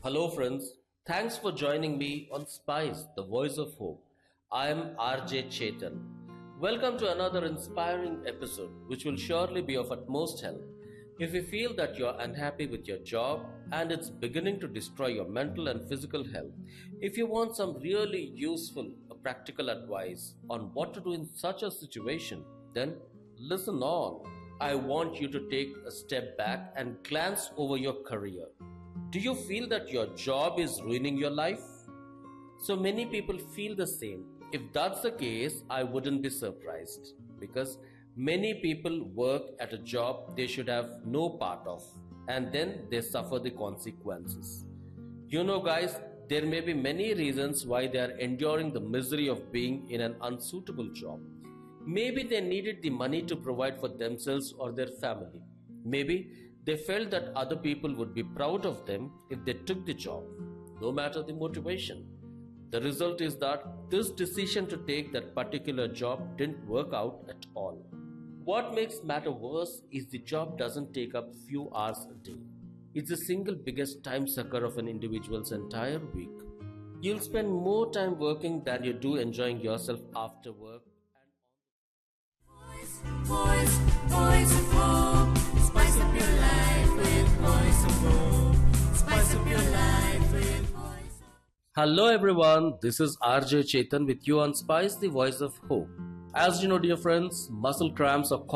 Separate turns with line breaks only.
Hello, friends. Thanks for joining me on Spice, the voice of hope. I am RJ Chetan. Welcome to another inspiring episode, which will surely be of utmost help. If you feel that you're unhappy with your job and it's beginning to destroy your mental and physical health, if you want some really useful, practical advice on what to do in such a situation, then listen on. I want you to take a step back and glance over your career. Do you feel that your job is ruining your life? So many people feel the same. If that's the case, I wouldn't be surprised because many people work at a job they should have no part of and then they suffer the consequences. Guys, there may be many reasons why they are enduring the misery of being in an unsuitable job. Maybe they needed the money to provide for themselves or their family. Maybe they felt that other people would be proud of them if they took the job, no matter the motivation. The result is that this decision to take that particular job didn't work out at all. What makes matter worse is the job doesn't take up few hours a day. It's the single biggest time sucker of an individual's entire week. You'll spend more time working than you do enjoying yourself after work.
Voice of hope. Spice up your life with voice of hope. Spice up your life with voice of
Hello everyone, this is RJ Chetan with you on Spice, the voice of hope. As you know, dear friends, muscle cramps or